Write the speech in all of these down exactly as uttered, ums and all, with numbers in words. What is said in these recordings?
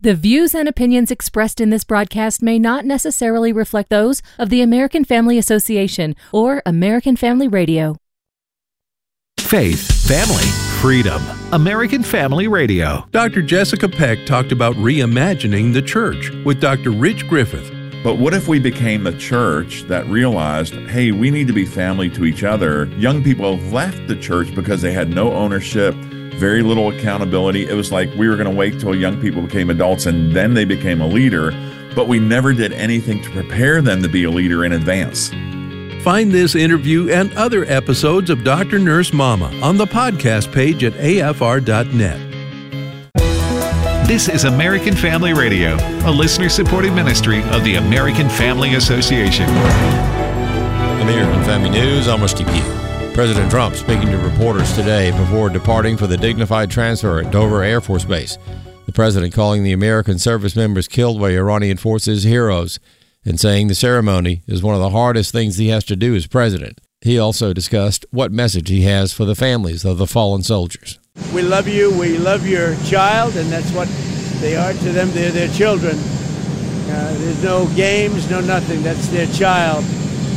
The views and opinions expressed in this broadcast may not necessarily reflect those of the American Family Association or American Family Radio. Faith, family, freedom. American Family Radio. Doctor Jessica Peck talked about reimagining the church with Doctor Rich Griffith. But what if we became a church that realized, hey, we need to be family to each other? Young people left the church because they had no ownership, very little accountability. It was like we were going to wait till young people became adults and then they became a leader, but we never did anything to prepare them to be a leader in advance. Find this interview and other episodes of Doctor Nurse Mama on the podcast page at A F R dot net. This is American Family Radio, a listener-supported ministry of the American Family Association. American Family News, I'm Steve Pugh. President Trump speaking to reporters today before departing for the dignified transfer at Dover Air Force Base. The president calling the American service members killed by Iranian forces heroes and saying the ceremony is one of the hardest things he has to do as president. He also discussed what message he has for the families of the fallen soldiers. We love you, we love your child, and that's what they are to them. They're their children. Uh, there's no games, no nothing. That's their child.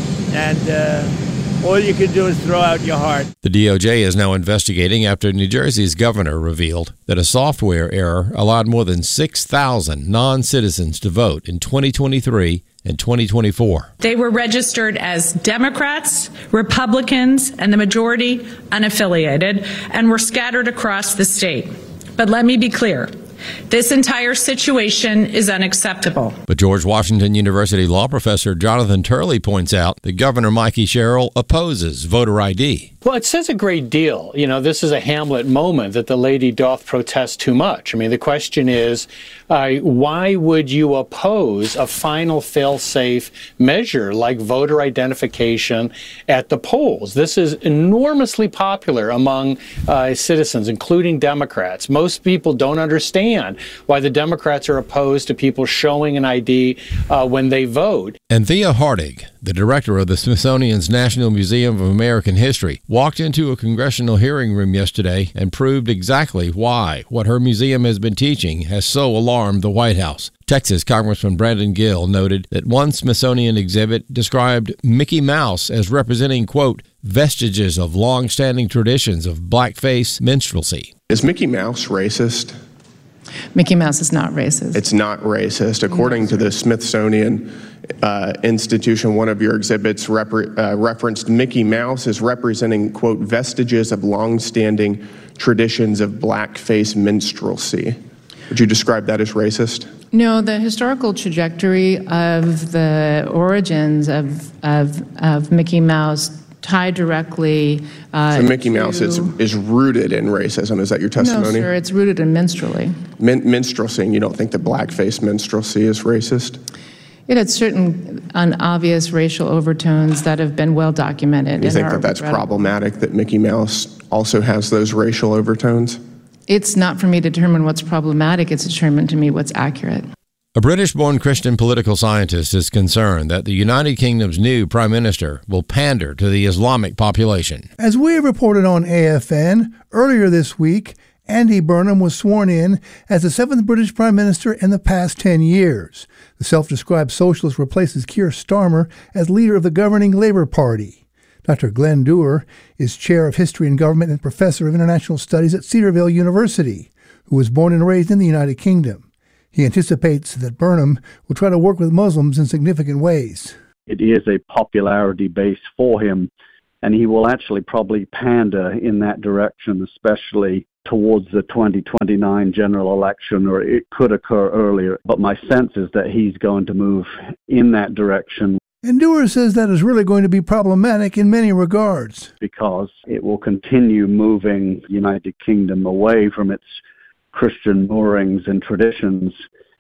And uh, all you can do is throw out your heart. The D O J is now investigating after New Jersey's governor revealed that a software error allowed more than six thousand non-citizens to vote in twenty twenty-three and twenty twenty-four. They were registered as Democrats, Republicans, and the majority unaffiliated, and were scattered across the state. But let me be clear. This entire situation is unacceptable. But George Washington University law professor Jonathan Turley points out that Governor Mikey Sherrill opposes voter I D. Well, it says a great deal. You know, this is a Hamlet moment that the lady doth protest too much. I mean, the question is, uh, why would you oppose a final fail-safe measure like voter identification at the polls? This is enormously popular among uh, citizens, including Democrats. Most people don't understand why the Democrats are opposed to people showing an I D uh, when they vote. And Thea Hartig, the director of the Smithsonian's National Museum of American History, walked into a congressional hearing room yesterday and proved exactly why what her museum has been teaching has so alarmed the White House. Texas Congressman Brandon Gill noted that one Smithsonian exhibit described Mickey Mouse as representing, quote, vestiges of long-standing traditions of blackface minstrelsy. Is Mickey Mouse racist? Mickey Mouse is not racist. It's not racist. According to the Smithsonian uh, Institution, one of your exhibits repre- uh, referenced Mickey Mouse as representing, quote, vestiges of long-standing traditions of blackface minstrelsy. Would you describe that as racist? No, the historical trajectory of the origins of, of, of Mickey Mouse tie directly uh, So Mickey to, Mouse is, is rooted in racism. Is that your testimony? No, sir, it's rooted in minstrelsy. Min- minstrelsy, and you don't think that blackface minstrelsy is racist? It had certain unobvious racial overtones that have been well documented. Do you think that that's problematic, that Mickey Mouse also has those racial overtones? It's not for me to determine what's problematic. It's determined to me what's accurate. A British-born Christian political scientist is concerned that the United Kingdom's new prime minister will pander to the Islamic population. As we reported on A F N, earlier this week, Andy Burnham was sworn in as the seventh British prime minister in the past ten years. The self-described socialist replaces Keir Starmer as leader of the governing Labour Party. Doctor Glenn Dewar is chair of history and government and professor of international studies at Cedarville University, who was born and raised in the United Kingdom. He anticipates that Burnham will try to work with Muslims in significant ways. It is a popularity base for him, and he will actually probably pander in that direction, especially towards the twenty twenty-nine general election, or it could occur earlier. But my sense is that he's going to move in that direction. And Dewar says that is really going to be problematic in many regards. Because it will continue moving the United Kingdom away from its Christian moorings and traditions,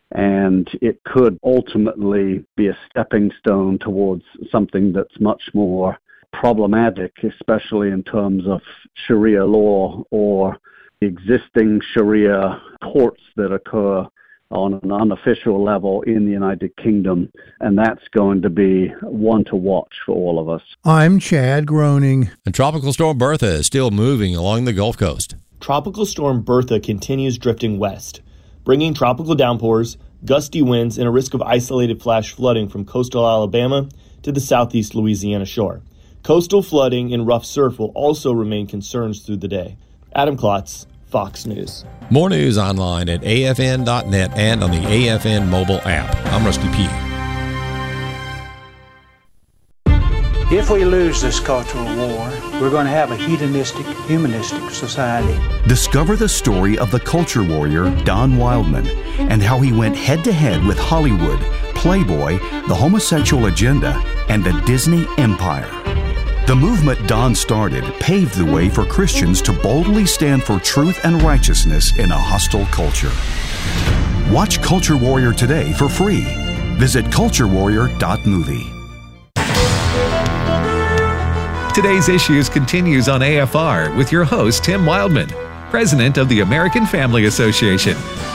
and it could ultimately be a stepping stone towards something that's much more problematic, especially in terms of Sharia law or the existing Sharia courts that occur on an unofficial level in the United Kingdom, and that's going to be one to watch for all of us. I'm Chad Groening. And Tropical Storm Bertha is still moving along the Gulf Coast. Tropical Storm Bertha continues drifting west, bringing tropical downpours, gusty winds, and a risk of isolated flash flooding from coastal Alabama to the southeast Louisiana shore. Coastal flooding and rough surf will also remain concerns through the day. Adam Klotz, Fox News. More news online at A F N dot net and on the A F N mobile app. I'm Rusty P. If we lose this cultural war, we're going to have a hedonistic, humanistic society. Discover the story of the culture warrior Don Wildman and how he went head-to-head with Hollywood, Playboy, the homosexual agenda, and the Disney empire. The movement Don started paved the way for Christians to boldly stand for truth and righteousness in a hostile culture. Watch Culture Warrior today for free. Visit culture warrior dot movie. Today's Issues continues on A F R with your host, Tim Wildman, president of the American Family Association.